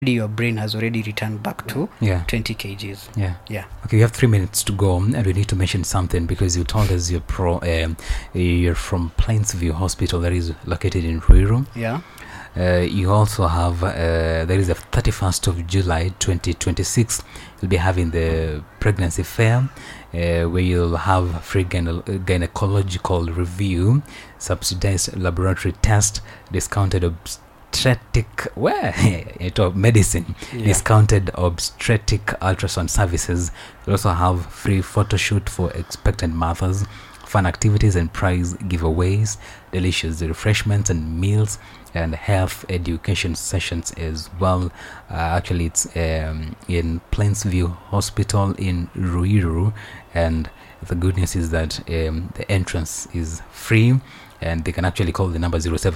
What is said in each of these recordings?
your brain has already returned back to 20 kgs. Yeah. Okay, we have 3 minutes to go, and we need to mention something because you told us you're from Plainsview Hospital that is located in Ruiru. Yeah. You also have there is a 31st of July 2026. You'll be having the pregnancy fair where you'll have free gynecological review, subsidized laboratory test, discounted obstetric medicine, discounted obstetric ultrasound services. You also have free photo shoot for expectant mothers, fun activities and prize giveaways, delicious refreshments and meals, and health education sessions as well. Actually, it's in Plainsview Hospital in Ruiru, and the good news is that the entrance is free, and they can actually call the number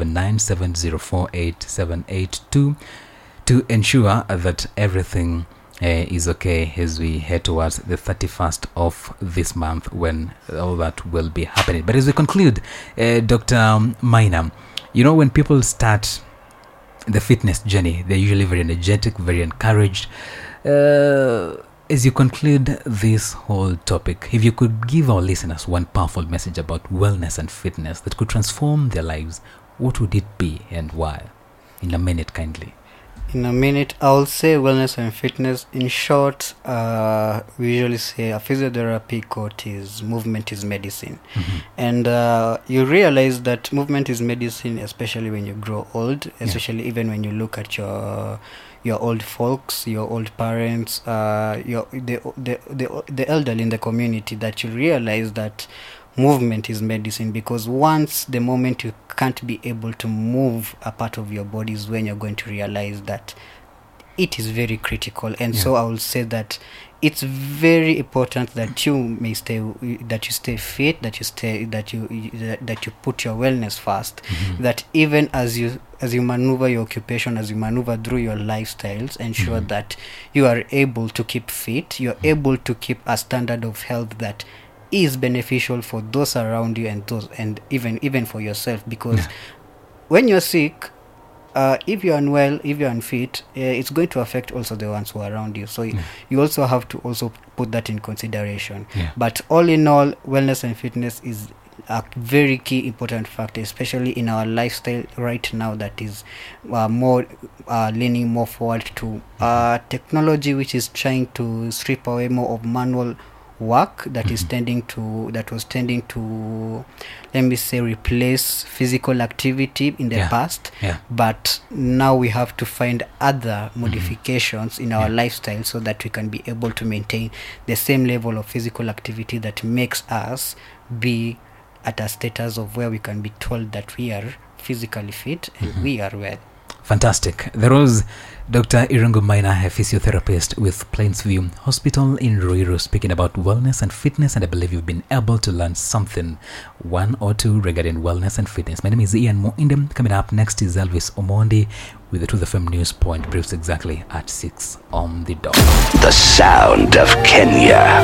079-704-8782 to ensure that everything is okay as we head towards the 31st of this month when all that will be happening. But as we conclude, Dr. Maina, you know, when people start the fitness journey, they're usually very energetic, very encouraged. As you conclude this whole topic, if you could give our listeners one powerful message about wellness and fitness that could transform their lives, what would it be and why? In a minute, kindly. In a minute, I'll say wellness and fitness. In short, we usually say a physiotherapy quote is movement is medicine. And you realize that movement is medicine, especially when you grow old, especially even when you look at your old folks, your old parents, the elderly in the community, that you realize that movement is medicine, because once the moment you can't be able to move a part of your body is when you're going to realize that it is very critical. And so I will say that it's very important that you stay fit, that you put your wellness first, that even as you maneuver your occupation, as you maneuver through your lifestyles, ensure that you are able to keep fit, you're able to keep a standard of health that is beneficial for those around you and even for yourself, because when you're sick, if you're unwell, if you're unfit, it's going to affect also the ones who are around you. So you also have to also put that in consideration. But all in all, wellness and fitness is a very key important factor, especially in our lifestyle right now, that is more leaning more forward to technology, which is trying to strip away more of manual work that was tending to let me say replace physical activity in the past, but now we have to find other modifications in our lifestyle so that we can be able to maintain the same level of physical activity that makes us be at a status of where we can be told that we are physically fit and we are well. Fantastic. There was Dr. Irungu Maina, a physiotherapist with Plainsview Hospital in Ruiru, speaking about wellness and fitness, and I believe you've been able to learn something, one or two, regarding wellness and fitness. My name is Ian Moindem. Coming up next is Elvis Omondi with the Truth FM News Point, briefs exactly at 6 on the dot. The sound of Kenya.